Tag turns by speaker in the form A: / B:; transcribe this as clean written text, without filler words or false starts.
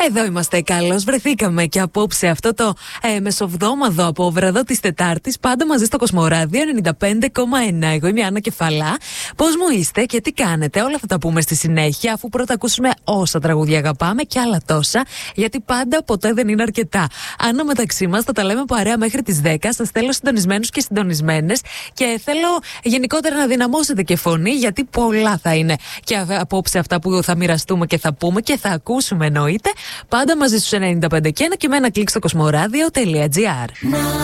A: Εδώ είμαστε, καλώς βρεθήκαμε και απόψε αυτό το μεσοβδόμαδο από βραδό της Τετάρτης, πάντα μαζί στο Κοσμοράδιο 95,1. Εγώ είμαι η Άννα Κεφαλά. Πώς μου είστε και τι κάνετε, όλα θα τα πούμε στη συνέχεια, αφού πρώτα ακούσουμε όσα τραγούδια αγαπάμε και άλλα τόσα, γιατί πάντα ποτέ δεν είναι αρκετά. Άννα, μεταξύ μας θα τα λέμε παρέα μέχρι τις 10. Σας θέλω συντονισμένους και συντονισμένες και θέλω γενικότερα να δυναμώσετε και φωνή, γιατί πολλά θα είναι και απόψε αυτά που θα μοιραστούμε και θα πούμε και θα ακούσουμε εννοείται. Πάντα μαζί στους 95 και ένα και με ένα κλικ στο κοσμοράδιο.gr.